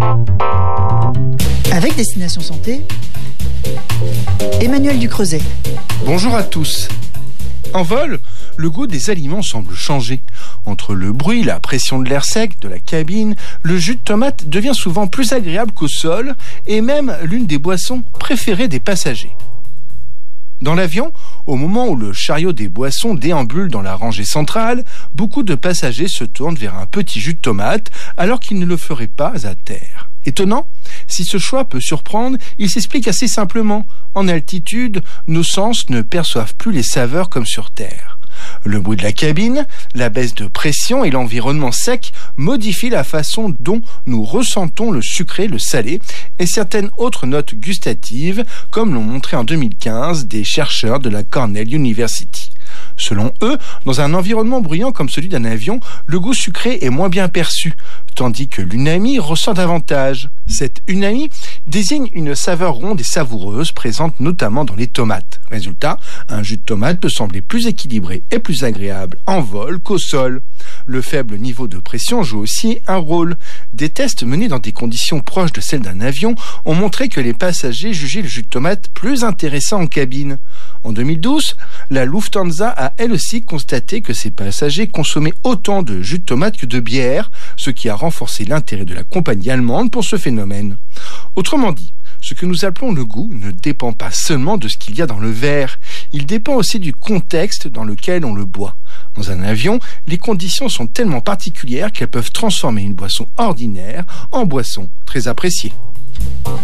Avec Destination Santé, Emmanuel Ducreuset. Bonjour à tous. En vol, le goût des aliments semble changer. Entre le bruit, la pression de l'air sec, de la cabine, le jus de tomate devient souvent plus agréable qu'au sol et même l'une des boissons préférées des passagers. Dans l'avion, au moment où le chariot des boissons déambule dans la rangée centrale, beaucoup de passagers se tournent vers un petit jus de tomate alors qu'ils ne le feraient pas à terre. Étonnant ? Si ce choix peut surprendre, il s'explique assez simplement. En altitude, nos sens ne perçoivent plus les saveurs comme sur Terre. Le bruit de la cabine, la baisse de pression et l'environnement sec modifient la façon dont nous ressentons le sucré, le salé et certaines autres notes gustatives, comme l'ont montré en 2015 des chercheurs de la Cornell University. Selon eux, dans un environnement bruyant comme celui d'un avion, le goût sucré est moins bien perçu, tandis que l'umami ressent davantage. Cette umami désigne une saveur ronde et savoureuse présente notamment dans les tomates. Résultat, un jus de tomate peut sembler plus équilibré et plus agréable en vol qu'au sol. Le faible niveau de pression joue aussi un rôle. Des tests menés dans des conditions proches de celles d'un avion ont montré que les passagers jugeaient le jus de tomate plus intéressant en cabine. En 2012, la Lufthansa a elle aussi constaté que ses passagers consommaient autant de jus de tomate que de bière, ce qui a renforcé l'intérêt de la compagnie allemande pour ce phénomène. Autrement dit, ce que nous appelons le goût ne dépend pas seulement de ce qu'il y a dans le verre, il dépend aussi du contexte dans lequel on le boit. Dans un avion, les conditions sont tellement particulières qu'elles peuvent transformer une boisson ordinaire en boisson très appréciée.